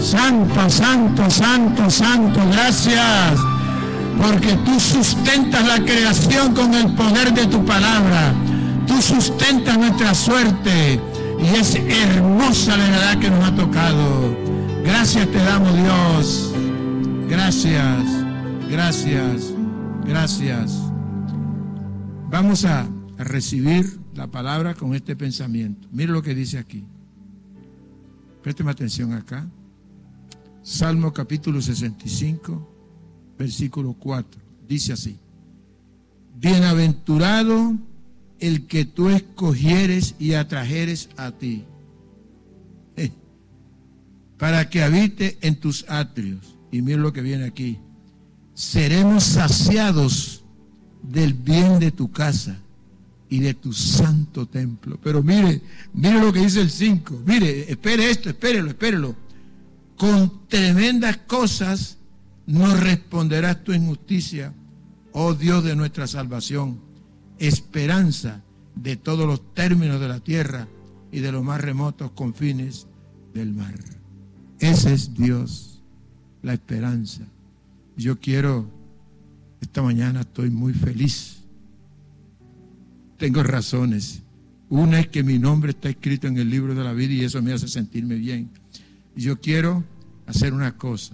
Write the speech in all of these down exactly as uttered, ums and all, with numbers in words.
Santo, santo, santo, santo, gracias, porque tú sustentas la creación con el poder de tu palabra. Tú sustentas nuestra suerte y es hermosa la edad que nos ha tocado. Gracias te damos, Dios. Gracias, gracias, gracias. Vamos a, a recibir la palabra con este pensamiento. Mire lo que dice aquí. Présteme atención acá. Salmo capítulo sesenta y cinco, versículo cuatro. Dice así: bienaventurado el que tú escogieres y atrajeres a ti, eh, para que habite en tus atrios. Y mira lo que viene aquí: seremos saciados del bien de tu casa y de tu santo templo. Pero mire, mire lo que dice el cinco. Mire, espere esto, espérelo, espérelo. Con tremendas cosas nos responderás tu injusticia, oh Dios de nuestra salvación, esperanza de todos los términos de la tierra y de los más remotos confines del mar. Ese es Dios, la esperanza. Yo quiero, esta mañana estoy muy feliz. Tengo razones. Una es que mi nombre está escrito en el libro de la vida y eso me hace sentirme bien. Yo quiero hacer una cosa.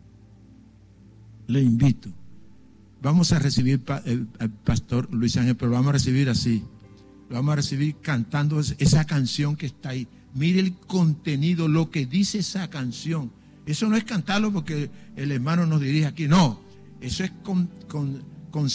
Le invito. Vamos a recibir al pastor Luis Ángel, pero lo vamos a recibir así. Lo vamos a recibir cantando esa canción que está ahí. Mire el contenido, lo que dice esa canción. Eso no es cantarlo porque el hermano nos dirige aquí. No, eso es con, con, con